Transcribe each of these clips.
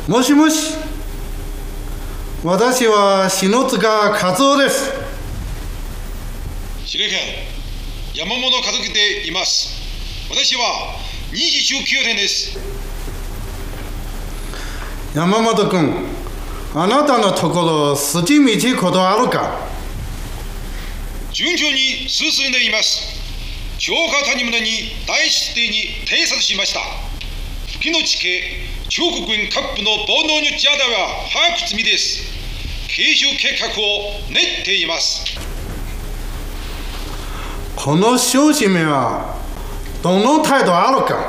もしもし。私は篠塚和夫です。 司令官、山本和樹でいます。私は29年です。 山本君、あなたのところ筋道ことあるか？ 順調に進んでいます。長川谷村に大出廷に偵察しました。付近の地形、中国軍各部の暴動にジャダは把握済みです。継承計画を練っています。 この小姫はどの態度あるか？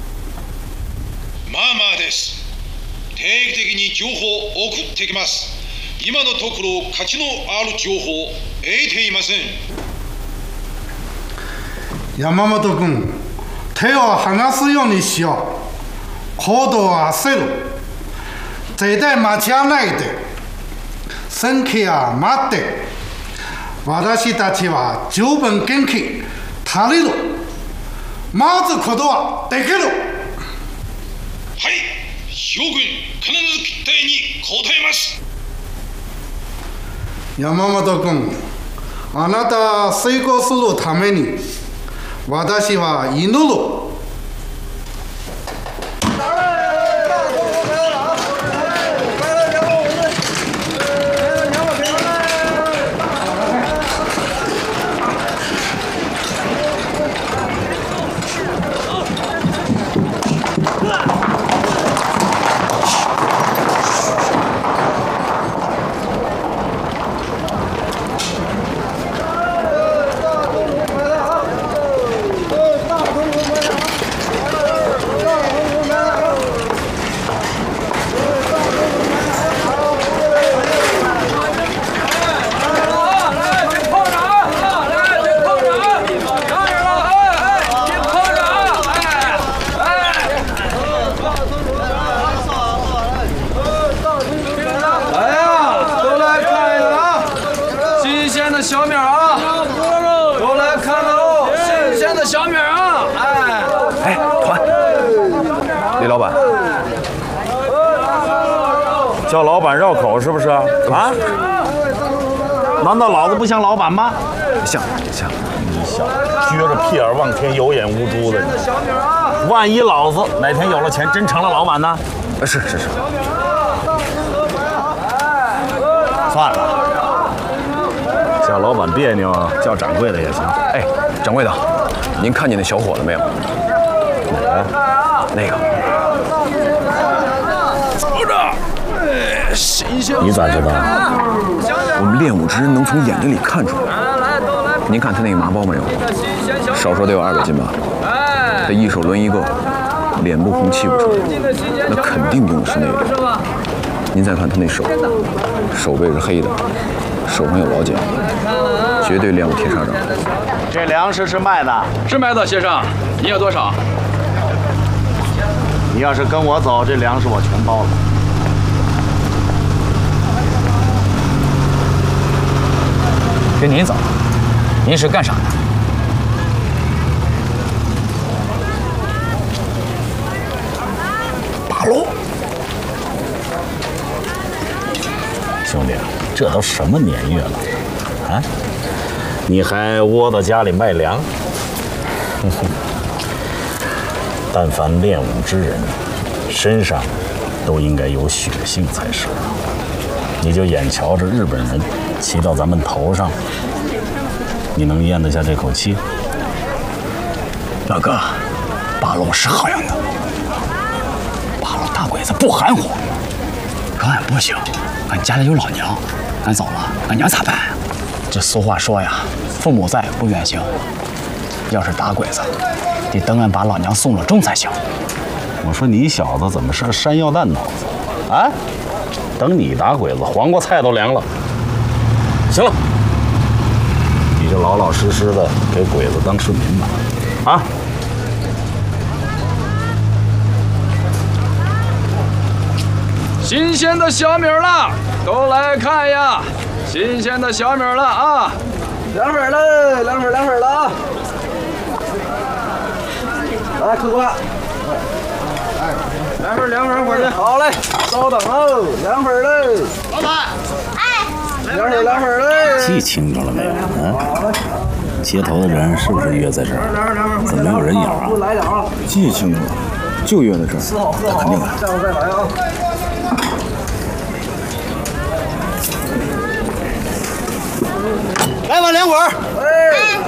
まあまあです。定期的に情報を送ってきます。今のところ価値のある情報を得ていません。 山本君、手を離すようにしよう。行動は焦る。絶対待ち合わないで。戦機は待って。私たちは十分元気足りる。待つことはできる。はい、将軍必ず期待に応えます。山本君、あなた成功するために私は祈る。 小米啊，都来看喽！新鲜的小米啊！ 哎，团，李老板，叫老板绕口是不是啊？啊？难道老子不像老板吗？像。你小子撅着屁眼望天，有眼无珠的。万一老子哪天有了钱，真成了老板呢？是。算了。叫老板别扭，叫掌柜的也行。 哎，掌柜的，您看见那小伙子没有？ 哪个？ 那个。 走着。新鲜。 你咋知道？ 我们练武之人能从眼睛里看出来。您看他那个麻包没有？少说得有200斤吧。他一手抡一个，脸不红气不喘，那肯定用的是那个。您再看他那手背是黑的。手上有老茧，绝对练武铁砂掌。 这粮食是卖的？ 是卖的，先生。你要多少？ 你要是跟我走，这粮食我全包了。 跟您走？您是干啥的？ 八路。兄弟。这都什么年月了，啊！你还窝到家里卖粮？但凡练武之人，身上都应该有血性才是。你就眼瞧着日本人骑到咱们头上，你能咽得下这口气？ 老哥，八路是好样的，八路大鬼子不含糊，可俺不行，俺家里有老娘。俺走了，俺娘咋办呀？这俗话说呀，父母在，不远行。要是打鬼子，得等俺把老娘送了终才行。 我说你小子怎么是个山药蛋脑子啊？等你打鬼子，黄瓜菜都凉了。行了，你就老老实实的给鬼子当顺民吧，啊！ 新鲜的小米了，都来看呀！新鲜的小米了啊！2份了，2份了啊！来，客官，2份 2份回来。好嘞，稍等喽，2份喽。 老板，哎 ，2份嘞。 记清楚了没有？啊？接头的人是不是约在这儿？怎么没有人影啊？ 记清楚了，就约在这儿，他肯定来。 下午再来啊。 来碗2碗。 哎。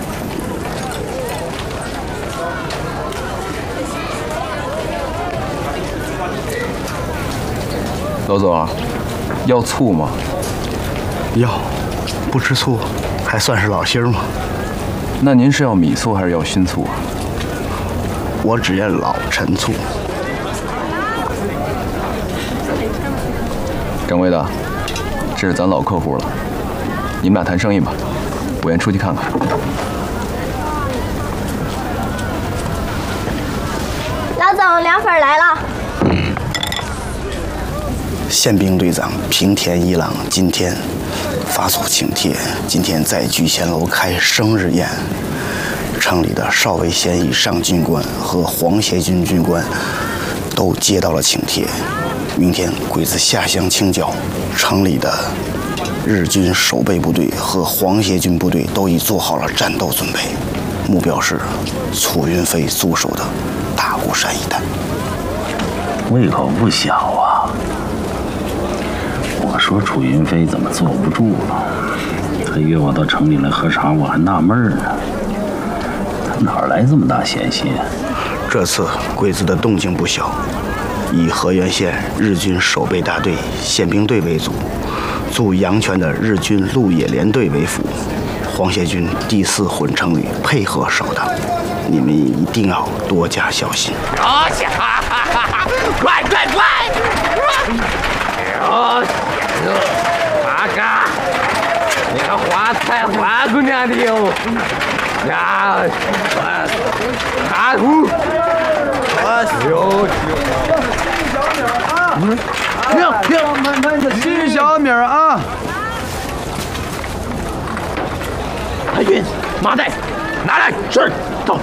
老总，要醋吗？ 要，不吃醋还算是老星吗？ 那您是要米醋还是要熏醋啊？ 我只愿老陈醋。 掌柜的，这是咱老客户了，你们俩谈生意吧，我先出去看看。 老总，2份来了。 宪兵队长平田一郎今天发出请帖，今天在聚贤楼开生日宴。城里的少尉县以上军官和皇协军军官都接到了请帖。明天鬼子下乡清剿，城里的日军守备部队和皇协军部队都已做好了战斗准备，目标是楚云飞驻守的大孤山一带。 胃口不小啊！我说楚云飞怎么坐不住了？他约我到城里来喝茶，我还纳闷呢。他哪来这么大闲心？ 这次鬼子的动静不小，以河源县日军守备大队宪兵队为主，驻阳泉的日军鹿野连队为辅，皇协军第4混成旅配合守挡，你们一定要多加小心。 快！大哥，你看花菜花姑娘的哟，呀，大姑， 新小米啊！ 海军麻袋，拿来，是，走。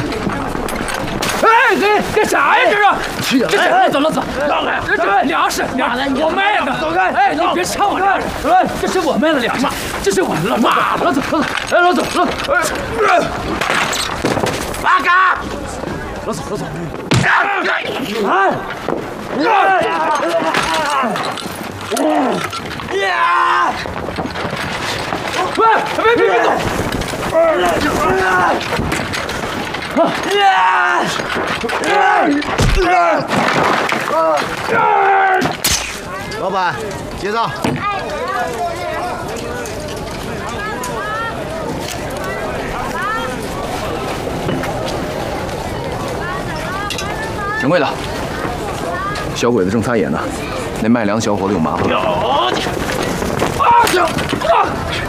哎，这啥呀？这是？这是？走，这粮食，我卖的。走开！哎，你别抢我粮食！这是我卖的粮食，这是我的了。老总，哎，老总， 八嘎！ 老总，别走！ 老板，结账。 掌柜的，小鬼子正擦野呢，那卖粮小伙子有麻烦了。